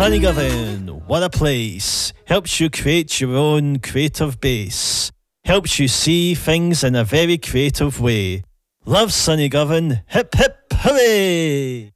Sunnygovan, what a place. Helps you create your own creative base. Helps you see things in a very creative way. Love Sunnygovan, hip hip hooray!